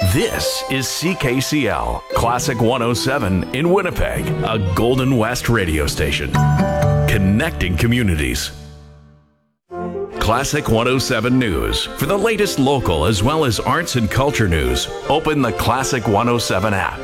This is CKCL, Classic 107 in Winnipeg, a Golden West radio station. Connecting communities. Classic 107 News. For the latest local as well as arts and culture news, open the Classic 107 app.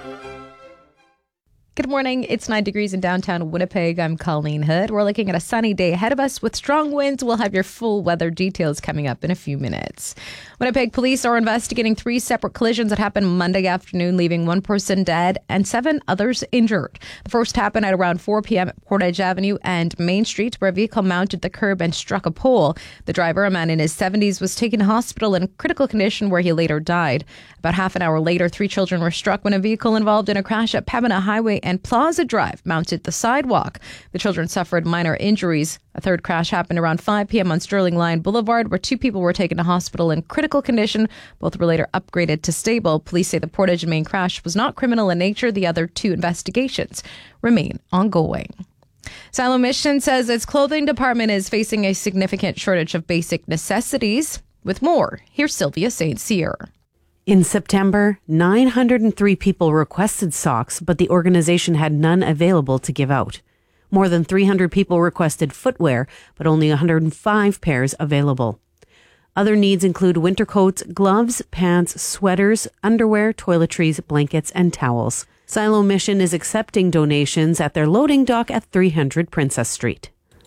Good morning. It's 9 degrees in downtown Winnipeg. I'm Colleen Hood. We're looking at a sunny day ahead of us with strong winds. We'll have your full weather details coming up in a few minutes. Winnipeg police are investigating 3 separate collisions that happened Monday afternoon, leaving 1 person dead and 7 others injured. The first happened at around 4 p.m. at Portage Avenue and Main Street, where a vehicle mounted the curb and struck a pole. The driver, a man in his 70s, was taken to hospital in critical condition where he later died. About half an hour later, 3 children were struck when a vehicle involved in a crash at Pembina Highway and Plaza Drive mounted the sidewalk. The children suffered minor injuries. A third crash happened around 5 p.m. on Sterling Line Boulevard, where 2 people were taken to hospital in critical condition. Both were later upgraded to stable. Police say the Portage main crash was not criminal in nature. The other 2 investigations remain ongoing. Silo Mission says its clothing department is facing a significant shortage of basic necessities. With more, here's Sylvia St. Cyr. In September, 903 people requested socks, but the organization had none available to give out. More than 300 people requested footwear, but only 105 pairs available. Other needs include winter coats, gloves, pants, sweaters, underwear, toiletries, blankets, and towels. Silo Mission is accepting donations at their loading dock at 300 Princess Street.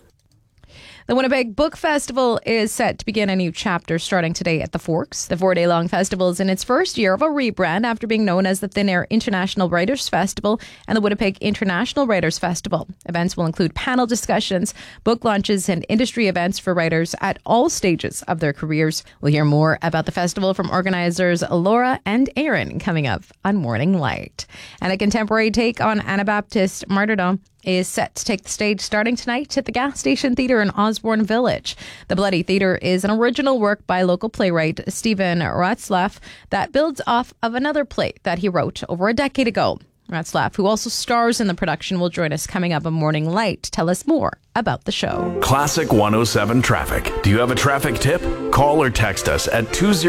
The Winnipeg Book Festival is set to begin a new chapter starting today at the Forks. The 4-day-long festival is in its first year of a rebrand after being known as the Thin Air International Writers Festival and the Winnipeg International Writers Festival. Events will include panel discussions, book launches, and industry events for writers at all stages of their careers. We'll hear more about the festival from organizers Laura and Aaron coming up on Morning Light. And a contemporary take on Anabaptist martyrdom is set to take the stage starting tonight at the Gas Station Theatre in Osborne Village. The Bloody Theatre is an original work by local playwright Stephen Ratzlaff that builds off of another play that he wrote over a decade ago. Ratzlaff, who also stars in the production, will join us coming up on Morning Light to tell us more about the show. Classic 107 Traffic. Do you have a traffic tip? Call or text us at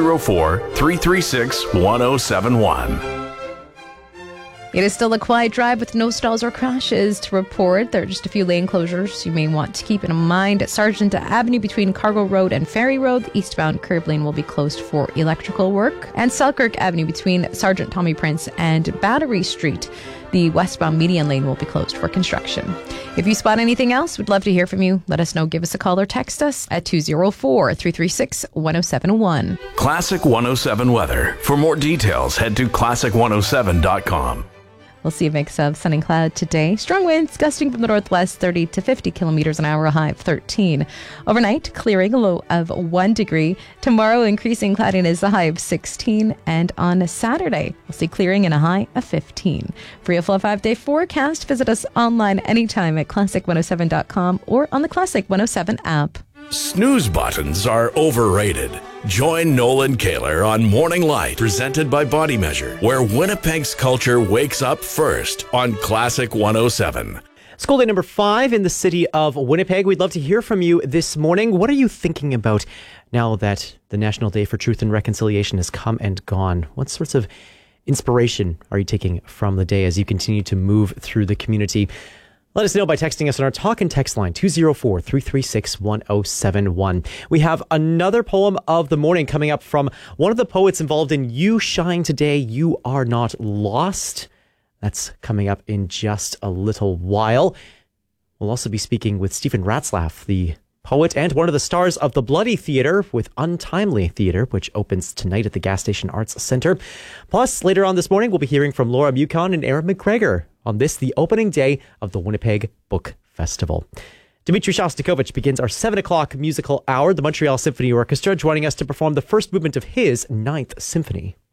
204-336-1071. It is still a quiet drive with no stalls or crashes to report. There are just a few lane closures you may want to keep in mind. At Sargent Avenue between Cargo Road and Ferry Road, the eastbound curb lane will be closed for electrical work. And Selkirk Avenue between Sergeant Tommy Prince and Battery Street, the westbound median lane will be closed for construction. If you spot anything else, we'd love to hear from you. Let us know. Give us a call or text us at 204-336-1071. Classic 107 weather. For more details, head to classic107.com. We'll see a mix of sun and cloud today. Strong winds gusting from the northwest, 30 to 50 kilometers an hour, a high of 13. Overnight, clearing, a low of 1 degree. Tomorrow, increasing cloudiness, a high of 16. And on Saturday, we'll see clearing and a high of 15. For your full 5-day forecast, visit us online anytime at classic107.com or on the Classic 107 app. Snooze buttons are overrated. Join Nolan Kaler on Morning Light, presented by Body Measure, where Winnipeg's culture wakes up first on Classic 107. School day number 5 in the city of Winnipeg. We'd love to hear from you this morning. What are you thinking about now that the National Day for Truth and Reconciliation has come and gone? What sorts of inspiration are you taking from the day as you continue to move through the community? Let us know by texting us on our talk and text line, 204-336-1071. We have another poem of the morning coming up from one of the poets involved in You Shine Today, You Are Not Lost. That's coming up in just a little while. We'll also be speaking with Stephen Ratzlaff, the poet and one of the stars of the Bloody Theatre with Untimely Theatre, which opens tonight at the Gas Station Arts Centre. Plus, later on this morning, we'll be hearing from Laura Mukon and Aaron McGregor on this, the opening day of the Winnipeg Book Festival. Dmitri Shostakovich begins our 7 o'clock musical hour. The Montreal Symphony Orchestra joining us to perform the first movement of his 9th Symphony.